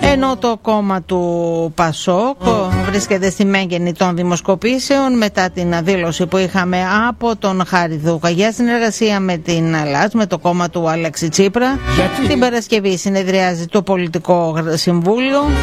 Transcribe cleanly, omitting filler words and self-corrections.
Ενώ το κόμμα του Πασόκ βρίσκεται στη μέγενη των δημοσκοπήσεων μετά την δήλωση που είχαμε από τον Χάρη Δούκα για συνεργασία με την ΛΑΤΣ, με το κόμμα του Αλέξη Τσίπρα. Την Παρασκευή συνεδριάζει το Πολιτικό Συμβούλιο.